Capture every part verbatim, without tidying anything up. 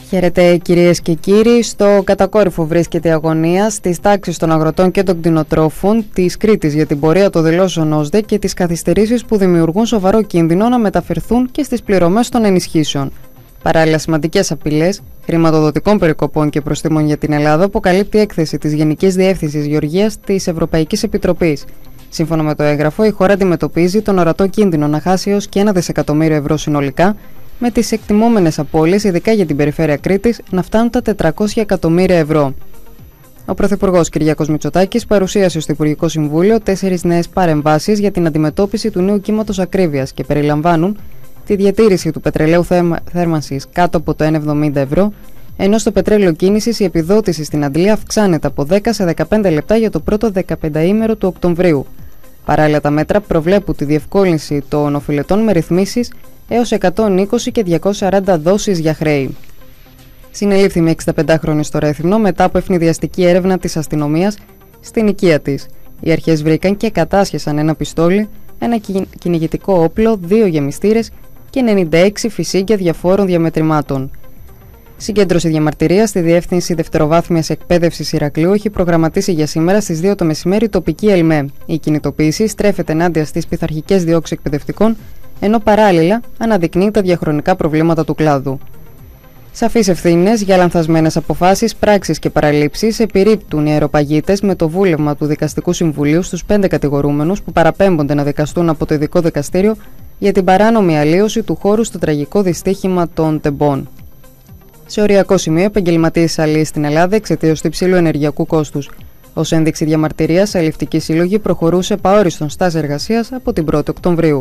Χαίρετε κυρίες και κύριοι. Στο κατακόρυφο βρίσκεται η αγωνία στις τάξεις των αγροτών και των κτηνοτρόφων της Κρήτης για την πορεία των δηλώσεων ΩΣΔΕ και τις καθυστερήσεις που δημιουργούν σοβαρό κίνδυνο να μεταφερθούν και στις πληρωμές των ενισχύσεων. Παράλληλα, σημαντικές απειλές χρηματοδοτικών περικοπών και προστίμων για την Ελλάδα αποκαλύπτει έκθεση της Γενικής Διεύθυνσης Γεωργίας της Ευρωπαϊκής Επιτροπής. Σύμφωνα με το έγγραφο, η χώρα αντιμετωπίζει τον ορατό κίνδυνο να χάσει έως και ένα δισεκατομμύριο ευρώ συνολικά, με τις εκτιμόμενες απώλειες, ειδικά για την περιφέρεια Κρήτης, να φτάνουν τα τετρακόσια εκατομμύρια ευρώ. Ο Πρωθυπουργός Κυριάκος Μητσοτάκης παρουσίασε στο Υπουργικό Συμβούλιο τέσσερις νέες παρεμβάσεις για την αντιμετώπιση του νέου κύματος ακρίβειας και περιλαμβάνουν τη διατήρηση του πετρελαίου θέρμανσης κάτω από το ένα εβδομήντα ευρώ, ενώ στο πετρέλαιο κίνησης η επιδότηση στην αντλία αυξάνεται από δέκα σε δεκαπέντε λεπτά για το πρώτο δεκαπενταήμερο του Οκτωβρίου. Παράλληλα, τα μέτρα προβλέπουν τη διευκόλυνση των οφειλετών με ρυθμίσεις έως εκατόν είκοσι και διακόσιες σαράντα δόσεις για χρέη. Συνελήφθη μια εξηνταπεντάχρονη στο Ρέθυμνο μετά από ευνηδιαστική έρευνα της αστυνομίας στην οικία της. Οι αρχές βρήκαν και κατάσχεσαν ένα πιστόλι, ένα κυνηγητικό όπλο, δύο γεμιστήρες και ενενήντα έξι φυσίγγια διαφόρων διαμετρημάτων. Συγκέντρωση διαμαρτυρία στη Διεύθυνση Δευτεροβάθμιας Εκπαίδευσης Ηρακλείου έχει προγραμματίσει για σήμερα στις δύο το μεσημέρι τοπική ΕΛΜΕ. Η κινητοποίηση στρέφεται ενάντια στις πειθαρχικές διώξεις εκπαιδευτικών, ενώ παράλληλα αναδεικνύει τα διαχρονικά προβλήματα του κλάδου. Σαφείς ευθύνες για λανθασμένες αποφάσεις, πράξεις και παραλήψεις επιρρύπτουν οι αεροπαγίτες με το βούλευμα του Δικαστικού Συμβουλίου στους πέντε κατηγορούμενους που παραπέμπονται να δικαστούν από το Ειδικό Δικαστήριο για την παράνομη αλλίωση του χώρου στο τραγικό δυστύχημα των Τεμπών. Σε οριακό σημείο, επαγγελματίες αλλοίς στην Ελλάδα εξαιτίας του υψηλού ενεργειακού κόστους. Ως ένδειξη διαμαρτυρίας, αλληλευτική σύλλογη προχωρούσε επαόριστον στάση εργασίας από την πρώτη Οκτωβρίου.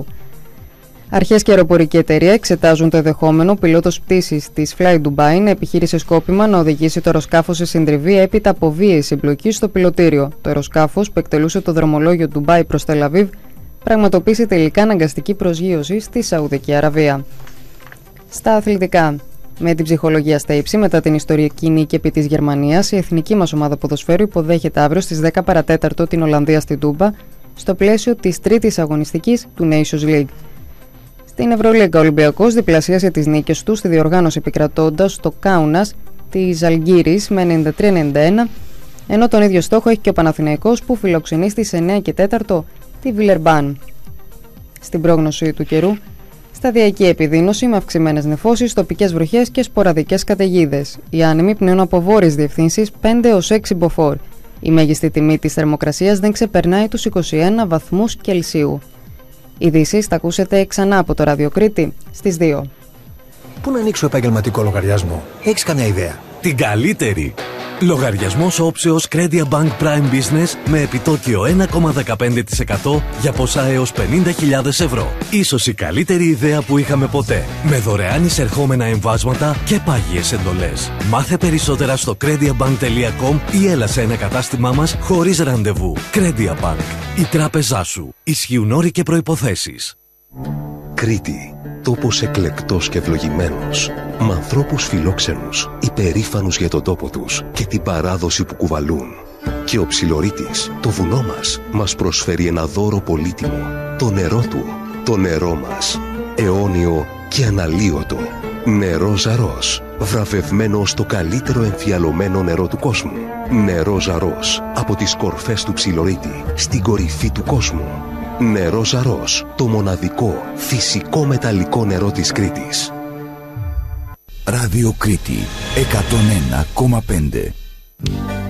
Αρχές και αεροπορική εταιρεία εξετάζουν το ενδεχόμενο ο πιλότος πτήσης της Fly Dubai να επιχείρησε σκόπιμα να οδηγήσει το αεροσκάφος σε συντριβή έπειτα από βίαιη εμπλοκή στο πιλωτήριο. Το αεροσκάφος που εκτελούσε το δρομολόγιο Dubai προς Τελαβίβ πραγματοποίησε τελικά αναγκαστική προσγείωση στη Σαουδική Αραβία. Στα αθλητικά. Με την ψυχολογία στα ύψη μετά την ιστορική νίκη επί της Γερμανίας, η εθνική μας ομάδα ποδοσφαίρου υποδέχεται αύριο στις δέκα παρά τέταρτο την Ολλανδία στην Τούμπα, στο πλαίσιο της τρίτης αγωνιστικής του Nations League. Στην Ευρωλίγκα, ο Ολυμπιακός διπλασίασε τις νίκες του στη διοργάνωση επικρατώντας το Κάουνας της Ζαλγκίρις με ενενήντα τρία ενενήντα ένα, ενώ τον ίδιο στόχο έχει και ο Παναθηναϊκός που φιλοξενεί στις εννέα και τέταρτο τη Βιλερμπάν. Στην πρόγνωση του καιρού, σταδιακή επιδείνωση με αυξημένες νεφώσεις, τοπικές βροχές και σποραδικές καταιγίδες. Οι άνεμοι πνέουν από βόρειες διευθύνσεις πέντε έως έξι μποφόρ. Η μέγιστη τιμή της θερμοκρασίας δεν ξεπερνάει τους είκοσι ένα βαθμούς Κελσίου. Ειδήσεις θα ακούσετε ξανά από το Ραδιοκρίτη στις δύο. Πού να ανοίξω επαγγελματικό λογαριασμό? Έχεις καμιά ιδέα? Την καλύτερη! Λογαριασμός όψεως Credia Bank Prime Business με επιτόκιο ένα κόμμα δεκαπέντε τοις εκατό για ποσά έως πενήντα χιλιάδες ευρώ. Ίσως η καλύτερη ιδέα που είχαμε ποτέ. Με δωρεάν εισερχόμενα εμβάσματα και πάγιες εντολές. Μάθε περισσότερα στο crediabank τελεία com ή έλα σε ένα κατάστημά μας χωρίς ραντεβού. Credia Bank. Η τράπεζά σου. Ισχύουν όροι και προϋποθέσεις. Κρήτη. Τόπος εκλεκτός και ευλογημένος, με ανθρώπους φιλόξενους, υπερήφανους για τον τόπο τους και την παράδοση που κουβαλούν. Και ο Ψιλορίτης, το βουνό μας, μας προσφέρει ένα δώρο πολύτιμο, το νερό του, το νερό μας, αιώνιο και αναλύωτο. Νερό Ζαρός, βραβευμένο στο καλύτερο εμφιαλωμένο νερό του κόσμου. Νερό Ζαρός, από τις κορφές του Ψιλορίτη, στην κορυφή του κόσμου. Νερό Ζαρός, το μοναδικό φυσικό μεταλλικό νερό της Κρήτης. Ραδιοκρίτη εκατόν ένα κόμμα πέντε.